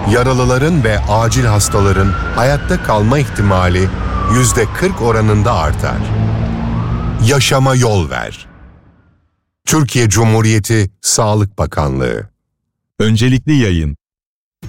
yaralıların ve acil hastaların hayatta kalma ihtimali %40 oranında artar. Yaşama yol ver. Türkiye Cumhuriyeti Sağlık Bakanlığı. Öncelikli yayın.